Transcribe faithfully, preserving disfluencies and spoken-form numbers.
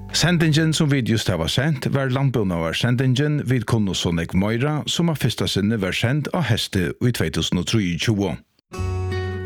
Sendingen som vi just har sendt var landbunnavar sendingen vid Konnosonnek Moira som av fyrsta sinne var sendt av heste i tjugohundratjugotre.